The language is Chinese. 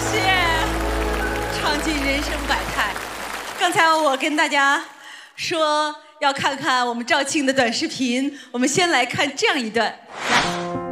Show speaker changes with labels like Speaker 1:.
Speaker 1: 谢，尝尽人生百态。刚才我跟大家说要看看我们赵庆的短视频，我们先来看这样一段。来。